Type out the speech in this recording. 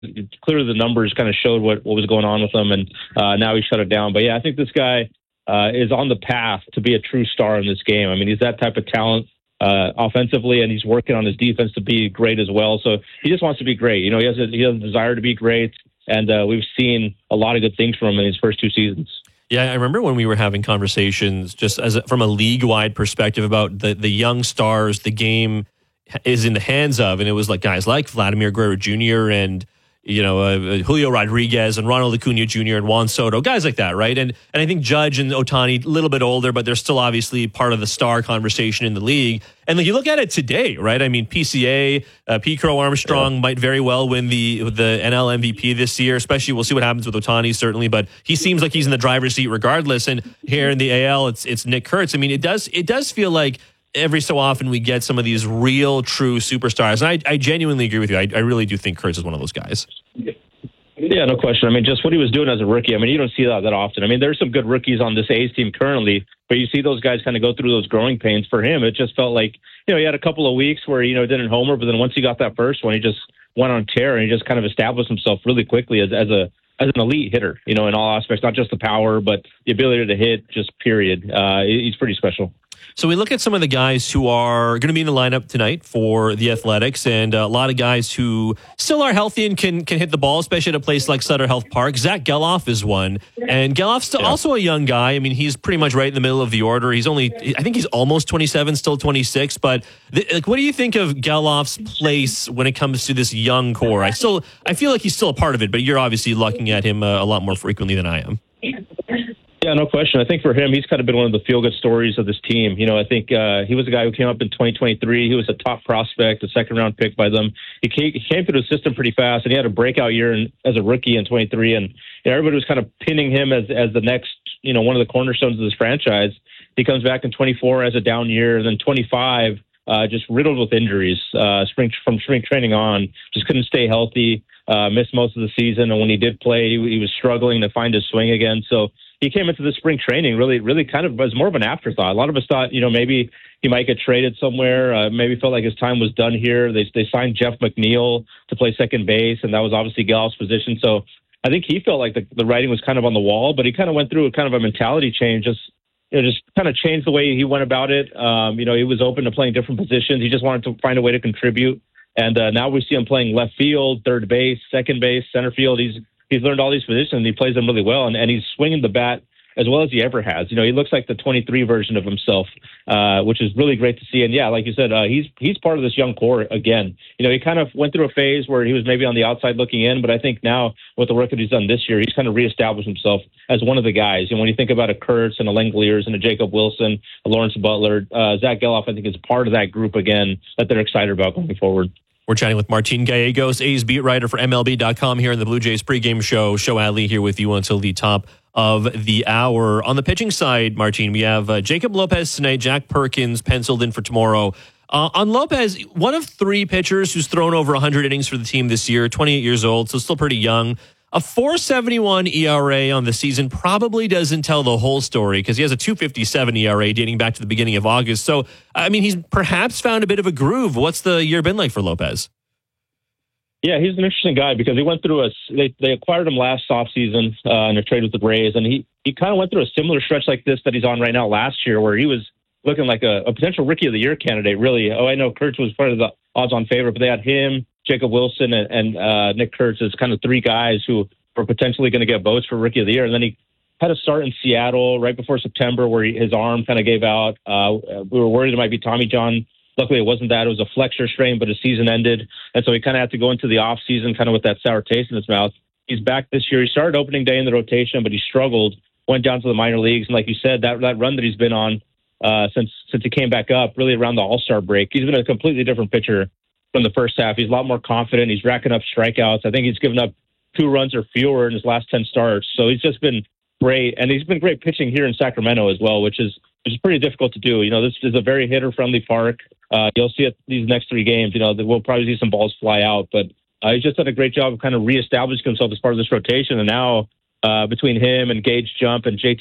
clearly the numbers kind of showed what was going on with him, and now he shut it down. But yeah, I think this guy is on the path to be a true star in this game. I mean, he's that type of talent offensively, and he's working on his defense to be great as well. So he just wants to be great. He has a desire to be great, and we've seen a lot of good things from him in his first 2 seasons. Yeah, I remember when we were having conversations just from a league-wide perspective about the young stars the game is in the hands of, and it was like guys like Vladimir Guerrero Jr. and Julio Rodriguez and Ronald Acuna Jr. and Juan Soto, guys like that, right? And I think Judge and Ohtani, a little bit older, but they're still obviously part of the star conversation in the league. And like you look at it today, right? I mean, PCA, P. Crow Armstrong might very well win the NL MVP this year, especially we'll see what happens with Ohtani, certainly, but he seems like he's in the driver's seat regardless. And here in the AL, it's Nick Kurtz. I mean, it does feel like every so often we get some of these real, true superstars. And I genuinely agree with you. I really do think Kurtz is one of those guys. Yeah, no question. I mean, just what he was doing as a rookie, I mean, you don't see that often. I mean, there's some good rookies on this A's team currently, but you see those guys kind of go through those growing pains. For him, it just felt like, he had a couple of weeks where, didn't homer, but then once he got that first one, he just went on tear and he just kind of established himself really quickly as an elite hitter, in all aspects, not just the power, but the ability to hit, just period. He's pretty special. So we look at some of the guys who are going to be in the lineup tonight for the Athletics, and a lot of guys who still are healthy and can hit the ball, especially at a place like Sutter Health Park. Zach Geloff is one, and Geloff's also a young guy. I mean, he's pretty much right in the middle of the order. I think he's almost 27, still 26. But what do you think of Geloff's place when it comes to this young core? I feel like he's still a part of it, but you're obviously looking at him a lot more frequently than I am. Yeah, no question. I think for him, he's kind of been one of the feel-good stories of this team. I think he was a guy who came up in 2023. He was a top prospect, a second-round pick by them. He came through the system pretty fast, and he had a breakout year as a rookie in 23. And everybody was kind of pinning him as the next, one of the cornerstones of this franchise. He comes back in 24 as a down year, and then 25 just riddled with injuries. From spring training on, just couldn't stay healthy. Missed most of the season, and when he did play, he was struggling to find his swing again. So he came into the spring training really kind of as more of an afterthought. A lot of us thought, maybe he might get traded somewhere. Maybe felt like his time was done here. They signed Jeff McNeil to play second base, and that was obviously Geloff's position. So I think he felt like the writing was kind of on the wall, but he kind of went through kind of a mentality change, just kind of changed the way he went about it. He was open to playing different positions. He just wanted to find a way to contribute. And now we see him playing left field, third base, second base, center field. He's learned all these positions, and he plays them really well. And he's swinging the bat as well as he ever has. He looks like the 23 version of himself, which is really great to see. And yeah, like you said, he's part of this young core again. He kind of went through a phase where he was maybe on the outside looking in, but I think now with the work that he's done this year, he's kind of reestablished himself as one of the guys. When you think about a Kurtz and a Langeliers and a Jacob Wilson, a Lawrence Butler, Zach Geloff, I think is part of that group again that they're excited about going forward. We're chatting with Martin Gallegos, A's beat writer for MLB.com here in the Blue Jays pregame show. Show Adley here with you until the top of the hour. On the pitching side, Martin, we have Jacob Lopez tonight, Jack Perkins penciled in for tomorrow. On Lopez, one of 3 pitchers who's thrown over 100 innings for the team this year, 28 years old, so still pretty young. A 4.71 ERA on the season probably doesn't tell the whole story because he has a 2.57 ERA dating back to the beginning of August. So, I mean, he's perhaps found a bit of a groove. What's the year been like for Lopez? Yeah, he's an interesting guy because he went through they acquired him last offseason in a trade with the Rays, and he kind of went through a similar stretch like this that he's on right now last year where he was looking like a potential Rookie of the Year candidate, really. I know Kurtz was part of the odds-on favorite, but they had him, Jacob Wilson, and Nick Kurtz as kind of 3 guys who were potentially going to get votes for Rookie of the Year. And then he had a start in Seattle right before September where his arm kind of gave out. We were worried it might be Tommy John. Luckily, it wasn't that. It was a flexor strain, but his season ended. And so he kind of had to go into the offseason kind of with that sour taste in his mouth. He's back this year. He started opening day in the rotation, but he struggled, went down to the minor leagues. And like you said, that run that he's been on since he came back up, really around the All-Star break, he's been a completely different pitcher from the first half. He's a lot more confident. He's racking up strikeouts. I think he's given up 2 runs or fewer in his last 10 starts. So he's just been great. And he's been great pitching here in Sacramento as well, which is pretty difficult to do. This is a very hitter-friendly park. You'll see it these next 3 games. We'll probably see some balls fly out. But he's just done a great job of kind of reestablishing himself as part of this rotation. And now between him and Gage Jump and JT